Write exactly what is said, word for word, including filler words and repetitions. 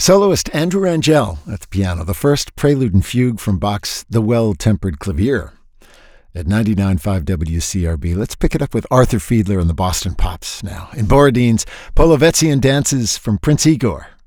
Soloist Andrew Rangel at the piano, the first prelude and fugue from Bach's The Well-Tempered Clavier. At ninety-nine point five W C R B, let's pick it up with Arthur Fiedler and the Boston Pops now. In Borodin's Polovetzian Dances from Prince Igor.